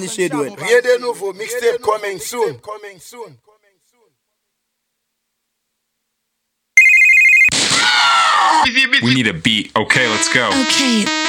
Rien de nouveau, mixtape coming soon. We need a beat. Okay, let's go. Okay.